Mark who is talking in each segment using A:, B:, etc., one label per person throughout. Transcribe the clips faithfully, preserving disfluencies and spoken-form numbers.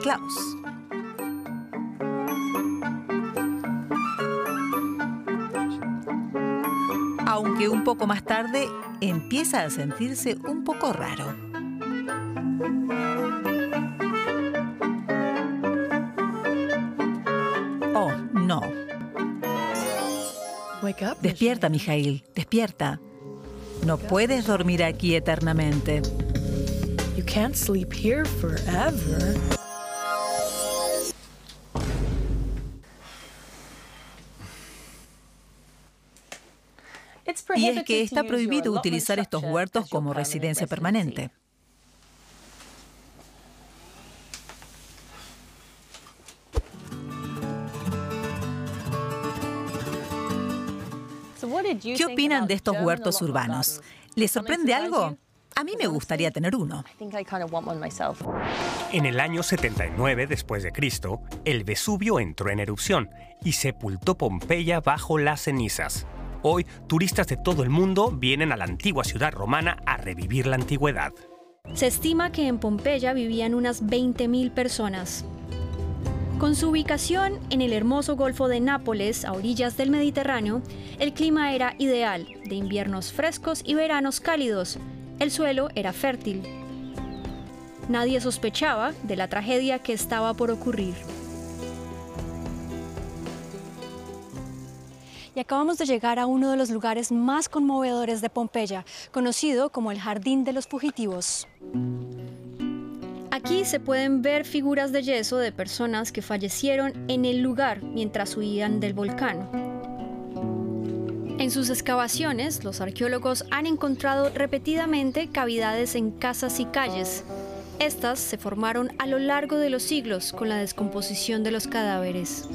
A: Klaus. Aunque un poco más tarde empieza a sentirse un poco raro. Oh, no. Despierta, Mijail, despierta. No puedes dormir aquí eternamente.
B: You can't sleep here forever.
A: Y es que está prohibido utilizar estos huertos como residencia permanente. ¿Qué opinan de estos huertos urbanos? ¿Les sorprende algo? A mí me gustaría tener uno.
C: En el año setenta y nueve después de Cristo, el Vesubio entró en erupción y sepultó Pompeya bajo las cenizas. Hoy, turistas de todo el mundo vienen a la antigua ciudad romana a revivir la antigüedad.
D: Se estima que en Pompeya vivían unas veinte mil personas. Con su ubicación en el hermoso Golfo de Nápoles, a orillas del Mediterráneo, el clima era ideal, de inviernos frescos y veranos cálidos. El suelo era fértil. Nadie sospechaba de la tragedia que estaba por ocurrir. Y acabamos de llegar a uno de los lugares más conmovedores de Pompeya, conocido como el Jardín de los Fugitivos. Aquí se pueden ver figuras de yeso de personas que fallecieron en el lugar mientras huían del volcán. En sus excavaciones, los arqueólogos han encontrado repetidamente cavidades en casas y calles. Estas se formaron a lo largo de los siglos con la descomposición de los cadáveres.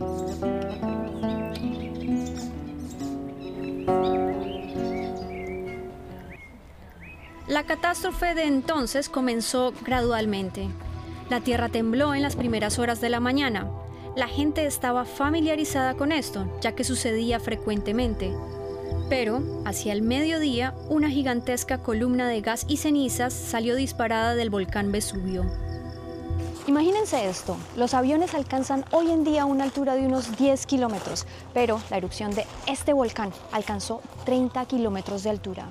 D: La catástrofe de entonces comenzó gradualmente. La tierra tembló en las primeras horas de la mañana. La gente estaba familiarizada con esto, ya que sucedía frecuentemente. Pero, hacia el mediodía, una gigantesca columna de gas y cenizas salió disparada del volcán Vesubio. Imagínense esto, los aviones alcanzan hoy en día una altura de unos diez kilómetros, pero la erupción de este volcán alcanzó treinta kilómetros de altura.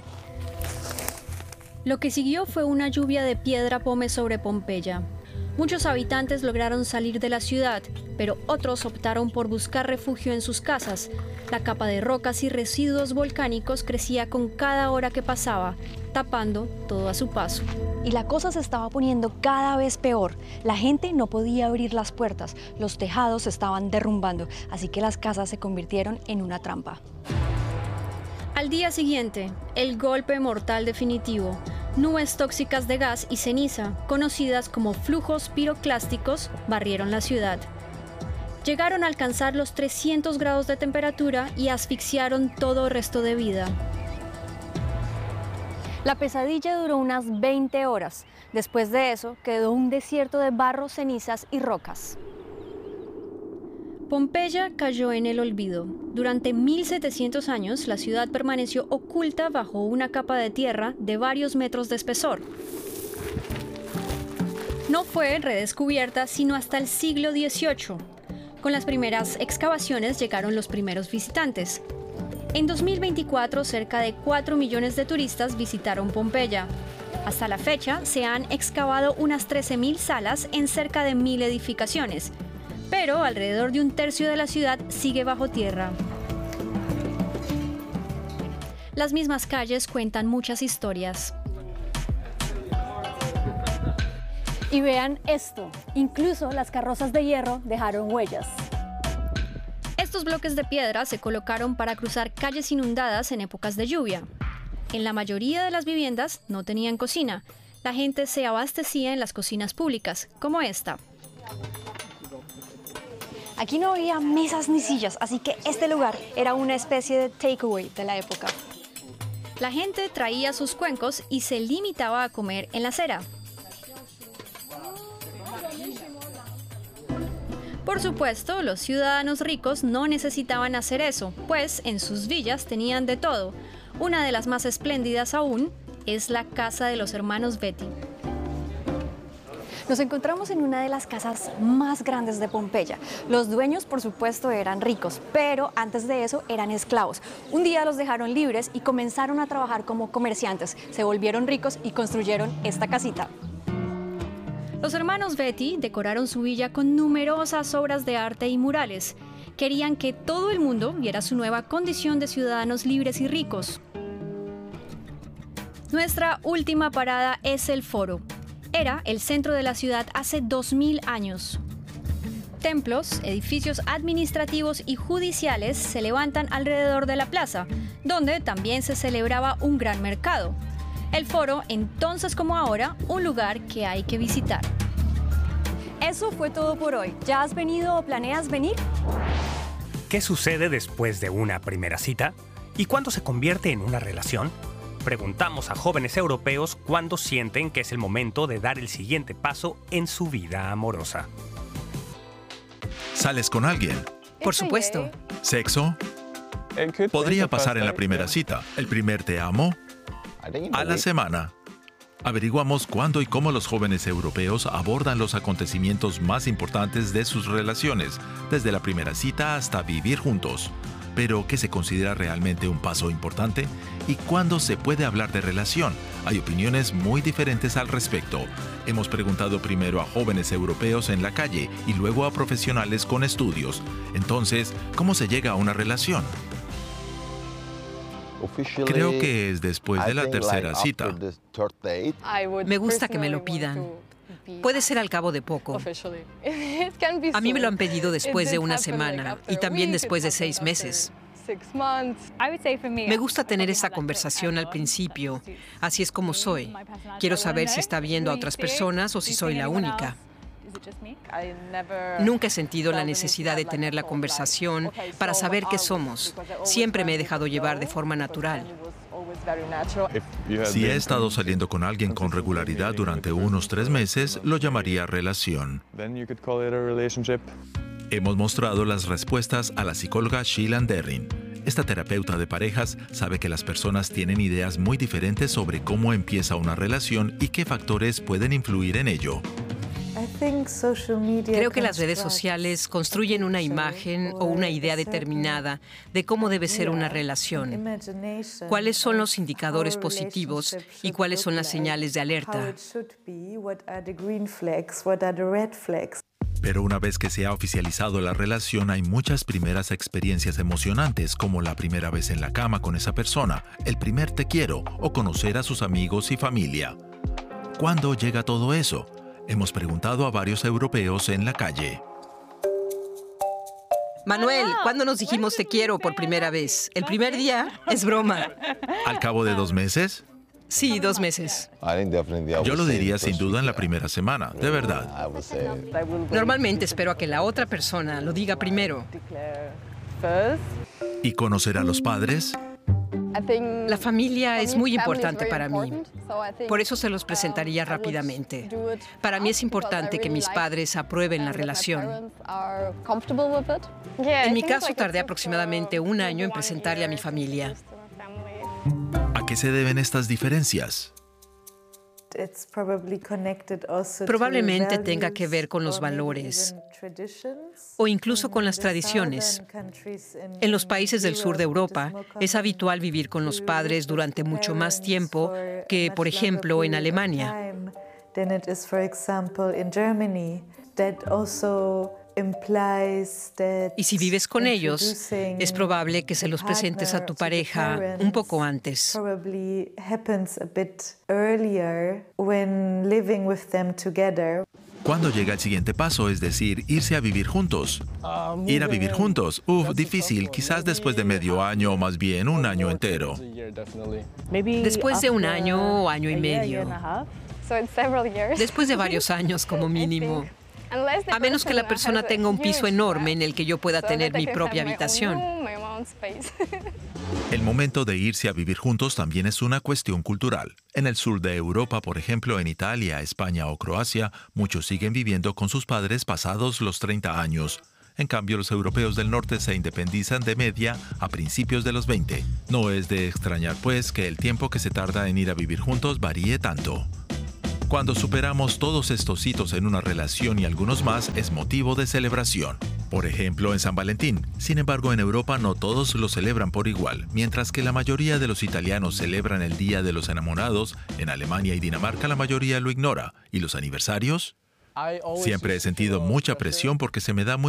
D: Lo que siguió fue una lluvia de piedra pómez sobre Pompeya. Muchos habitantes lograron salir de la ciudad, pero otros optaron por buscar refugio en sus casas. La capa de rocas y residuos volcánicos crecía con cada hora que pasaba, tapando todo a su paso. Y la cosa se estaba poniendo cada vez peor. La gente no podía abrir las puertas, los tejados se estaban derrumbando, así que las casas se convirtieron en una trampa. Al día siguiente, el golpe mortal definitivo. Nubes tóxicas de gas y ceniza, conocidas como flujos piroclásticos, barrieron la ciudad. Llegaron a alcanzar los trescientos grados de temperatura y asfixiaron todo resto de vida. La pesadilla duró unas veinte horas. Después de eso, quedó un desierto de barro, cenizas y rocas. Pompeya cayó en el olvido. Durante mil setecientos años, la ciudad permaneció oculta bajo una capa de tierra de varios metros de espesor. No fue redescubierta sino hasta el siglo dieciocho. Con las primeras excavaciones llegaron los primeros visitantes. En dos mil veinticuatro, cerca de cuatro millones de turistas visitaron Pompeya. Hasta la fecha, se han excavado unas trece mil salas en cerca de mil edificaciones. Pero alrededor de un tercio de la ciudad sigue bajo tierra. Las mismas calles cuentan muchas historias. Y vean esto, incluso las carrozas de hierro dejaron huellas. Estos bloques de piedra se colocaron para cruzar calles inundadas en épocas de lluvia. En la mayoría de las viviendas no tenían cocina. La gente se abastecía en las cocinas públicas, como esta. Aquí no había mesas ni sillas, así que este lugar era una especie de takeaway de la época. La gente traía sus cuencos y se limitaba a comer en la acera. Por supuesto, los ciudadanos ricos no necesitaban hacer eso, pues en sus villas tenían de todo. Una de las más espléndidas aún es la casa de los hermanos Betti. Nos encontramos en una de las casas más grandes de Pompeya. Los dueños, por supuesto, eran ricos, pero antes de eso eran esclavos. Un día los dejaron libres y comenzaron a trabajar como comerciantes. Se volvieron ricos y construyeron esta casita. Los hermanos Betti decoraron su villa con numerosas obras de arte y murales. Querían que todo el mundo viera su nueva condición de ciudadanos libres y ricos. Nuestra última parada es el Foro. Era el centro de la ciudad hace dos mil años. Templos, edificios administrativos y judiciales se levantan alrededor de la plaza, donde también se celebraba un gran mercado. El Foro, entonces como ahora, un lugar que hay que visitar. Eso fue todo por hoy. ¿Ya has venido o planeas venir?
C: ¿Qué sucede después de una primera cita? ¿Y cuándo se convierte en una relación? Preguntamos a jóvenes europeos cuándo sienten que es el momento de dar el siguiente paso en su vida amorosa.
E: ¿Sales con alguien?
A: Por supuesto.
E: ¿Sexo? Podría pasar en la primera cita. ¿El primer te amo? A la semana. Averiguamos cuándo y cómo los jóvenes europeos abordan los acontecimientos más importantes de sus relaciones, desde la primera cita hasta vivir juntos. Pero, ¿qué se considera realmente un paso importante? ¿Y cuándo se puede hablar de relación? Hay opiniones muy diferentes al respecto. Hemos preguntado primero a jóvenes europeos en la calle y luego a profesionales con estudios. Entonces, ¿cómo se llega a una relación? Creo que es después de la tercera cita.
A: Me gusta que me lo pidan. Puede ser al cabo de poco. A mí me lo han pedido después de una semana y también después de seis meses. Me gusta tener esa conversación al principio. Así es como soy. Quiero saber si está viendo a otras personas o si soy la única. Nunca he sentido la necesidad de tener la conversación para saber qué somos. Siempre me he dejado llevar de forma natural.
E: Si he estado saliendo con alguien con regularidad durante unos tres meses, lo llamaría relación. Hemos mostrado las respuestas a la psicóloga Sheila Derrin. Esta terapeuta de parejas sabe que las personas tienen ideas muy diferentes sobre cómo empieza una relación y qué factores pueden influir en ello.
A: Creo que las redes sociales construyen una imagen o una idea determinada de cómo debe ser una relación, cuáles son los indicadores positivos y cuáles son las señales de alerta.
E: Pero una vez que se ha oficializado la relación, hay muchas primeras experiencias emocionantes, como la primera vez en la cama con esa persona, el primer te quiero o conocer a sus amigos y familia. ¿Cuándo llega todo eso? Hemos preguntado a varios europeos en la calle.
A: Manuel, ¿cuándo nos dijimos te quiero por primera vez? ¿El primer día? Es broma.
E: ¿Al cabo de dos meses?
A: Sí, dos meses.
E: Yo lo diría sin duda en la primera semana, de verdad.
A: Normalmente espero a que la otra persona lo diga primero.
E: ¿Y conocer a los padres?
A: La familia es muy importante para mí. Por eso se los presentaría rápidamente. Para mí es importante que mis padres aprueben la relación. En mi caso, tardé aproximadamente un año en presentarle a mi familia.
E: ¿A qué se deben estas diferencias?
A: Probablemente tenga que ver con los valores o incluso con las tradiciones. En los países del sur de Europa es habitual vivir con los padres durante mucho más tiempo que, por ejemplo, en Alemania. Y si vives con ellos, es probable que se los presentes a tu pareja un poco antes.
E: ¿Cuándo llega el siguiente paso? Es decir, irse a vivir juntos. Ir a vivir juntos. Uf, difícil. Quizás después de medio año o más bien un año entero.
A: Después de un año o año y medio. Después de varios años como mínimo. A menos que la persona tenga un piso enorme en el que yo pueda tener mi propia habitación.
E: El momento de irse a vivir juntos también es una cuestión cultural. En el sur de Europa, por ejemplo, en Italia, España o Croacia, muchos siguen viviendo con sus padres pasados los treinta años. En cambio, los europeos del norte se independizan de media a principios de los veinte. No es de extrañar, pues, que el tiempo que se tarda en ir a vivir juntos varíe tanto. Cuando superamos todos estos hitos en una relación y algunos más, es motivo de celebración. Por ejemplo, en San Valentín. Sin embargo, en Europa no todos lo celebran por igual. Mientras que la mayoría de los italianos celebran el Día de los Enamorados, en Alemania y Dinamarca la mayoría lo ignora. ¿Y los aniversarios? Siempre he sentido mucha presión porque se me da muy